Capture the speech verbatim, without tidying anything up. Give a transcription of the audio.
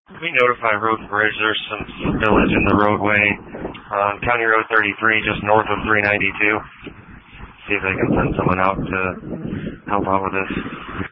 We notify Road and Bridge. There's some spillage in the roadway on County Road thirty-three, just north of three ninety-two. See if they can send someone out to help out with this.